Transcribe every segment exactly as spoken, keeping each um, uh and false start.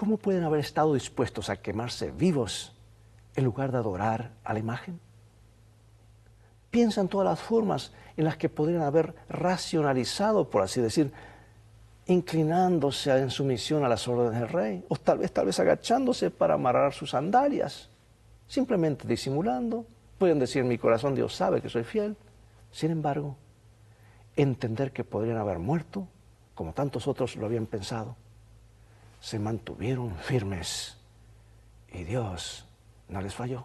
¿cómo pueden haber estado dispuestos a quemarse vivos en lugar de adorar a la imagen? Piensa en todas las formas en las que podrían haber racionalizado, por así decir, inclinándose en sumisión a las órdenes del rey, o tal vez, tal vez agachándose para amarrar sus sandalias, simplemente disimulando. Pueden decir, en mi corazón Dios sabe que soy fiel. Sin embargo, entender que podrían haber muerto, como tantos otros lo habían pensado, se mantuvieron firmes y Dios no les falló.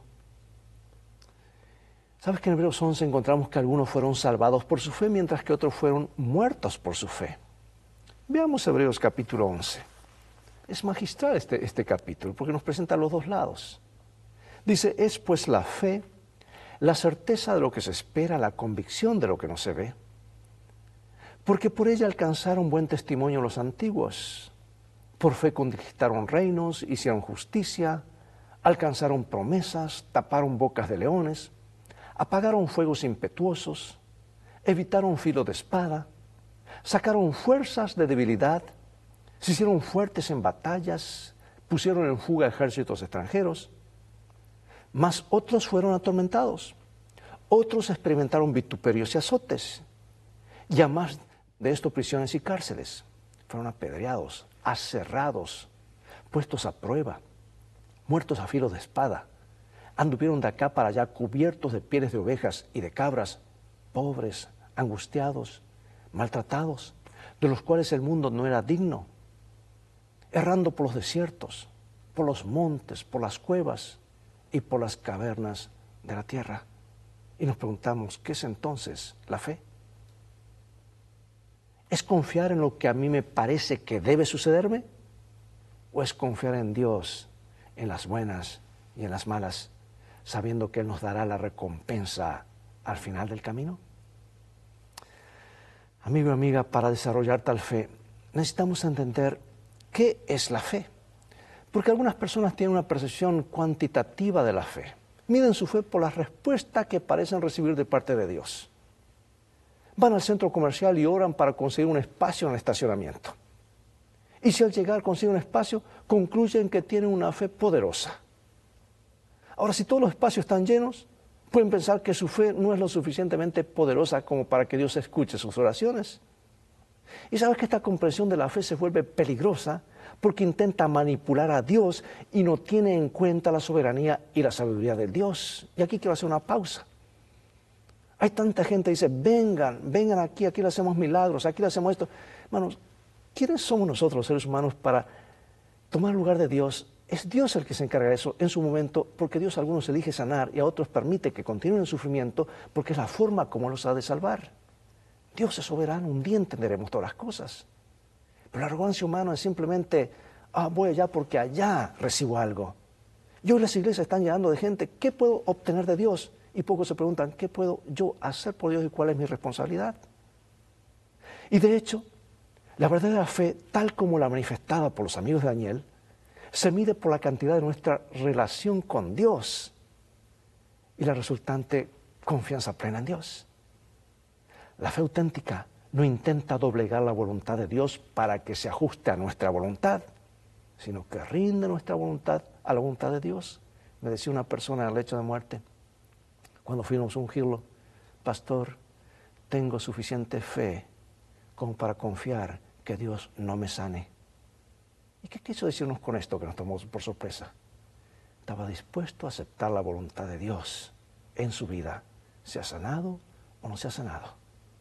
¿Sabes que en Hebreos once encontramos que algunos fueron salvados por su fe, mientras que otros fueron muertos por su fe? Veamos Hebreos capítulo once. Es magistral este, este capítulo, porque nos presenta los dos lados. Dice, es pues la fe, la certeza de lo que se espera, la convicción de lo que no se ve. Porque por ella alcanzaron buen testimonio los antiguos. Por fe conquistaron reinos, hicieron justicia, alcanzaron promesas, taparon bocas de leones, apagaron fuegos impetuosos, evitaron filo de espada, sacaron fuerzas de debilidad, se hicieron fuertes en batallas, pusieron en fuga ejércitos extranjeros. Mas otros fueron atormentados, otros experimentaron vituperios y azotes, y a más de esto prisiones y cárceles. Fueron apedreados, aserrados, puestos a prueba, muertos a filo de espada. Anduvieron de acá para allá cubiertos de pieles de ovejas y de cabras, pobres, angustiados, maltratados, de los cuales el mundo no era digno, errando por los desiertos, por los montes, por las cuevas y por las cavernas de la tierra. Y nos preguntamos, ¿qué es entonces la fe? ¿Es confiar en lo que a mí me parece que debe sucederme? ¿O es confiar en Dios en las buenas y en las malas, sabiendo que Él nos dará la recompensa al final del camino? Amigo y amiga, para desarrollar tal fe, necesitamos entender qué es la fe. Porque algunas personas tienen una percepción cuantitativa de la fe. Miden su fe por las respuestas que parecen recibir de parte de Dios. Van al centro comercial y oran para conseguir un espacio en el estacionamiento. Y si al llegar consiguen un espacio, concluyen que tienen una fe poderosa. Ahora, si todos los espacios están llenos, pueden pensar que su fe no es lo suficientemente poderosa como para que Dios escuche sus oraciones. Y sabes que esta comprensión de la fe se vuelve peligrosa porque intenta manipular a Dios y no tiene en cuenta la soberanía y la sabiduría de Dios. Y aquí quiero hacer una pausa. Hay tanta gente que dice, vengan, vengan aquí, aquí le hacemos milagros, aquí le hacemos esto. Hermanos, ¿quiénes somos nosotros los seres humanos para tomar el lugar de Dios? Es Dios el que se encarga de eso en su momento, porque Dios a algunos elige sanar y a otros permite que continúen en sufrimiento, porque es la forma como los ha de salvar. Dios es soberano, un día entenderemos todas las cosas. Pero la arrogancia humana es simplemente, ah, voy allá porque allá recibo algo. Y hoy las iglesias están llenando de gente, ¿qué puedo obtener de Dios? Y pocos se preguntan, ¿qué puedo yo hacer por Dios y cuál es mi responsabilidad? Y de hecho, la verdadera fe, tal como la manifestada por los amigos de Daniel, se mide por la cantidad de nuestra relación con Dios y la resultante confianza plena en Dios. La fe auténtica no intenta doblegar la voluntad de Dios para que se ajuste a nuestra voluntad, sino que rinde nuestra voluntad a la voluntad de Dios. Me decía una persona en el lecho de muerte, cuando fuimos a ungirlo, pastor, tengo suficiente fe como para confiar que Dios no me sane. ¿Y qué quiso decirnos con esto que nos tomó por sorpresa? Estaba dispuesto a aceptar la voluntad de Dios en su vida, sea sanado o no sea sanado.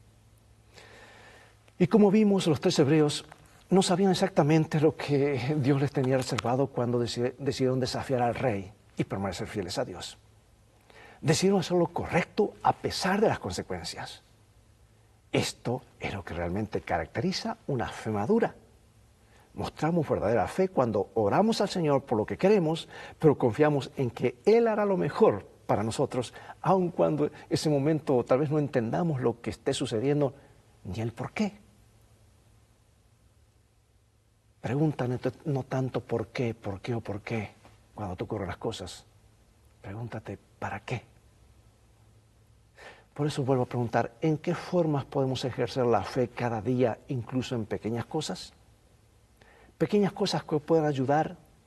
Y como vimos, los tres hebreos no sabían exactamente lo que Dios les tenía reservado cuando decidieron desafiar al rey y permanecer fieles a Dios. Decidieron hacer lo correcto a pesar de las consecuencias. Esto es lo que realmente caracteriza una fe madura. Mostramos verdadera fe cuando oramos al Señor por lo que queremos, pero confiamos en que Él hará lo mejor para nosotros, aun cuando ese momento tal vez no entendamos lo que esté sucediendo ni el por qué. Pregunta no tanto por qué, por qué o por qué cuando te ocurren las cosas. Pregúntate, ¿para qué? Por eso vuelvo a preguntar, ¿en qué formas podemos ejercer la fe cada día, incluso en pequeñas cosas? Pequeñas cosas que puedan ayudar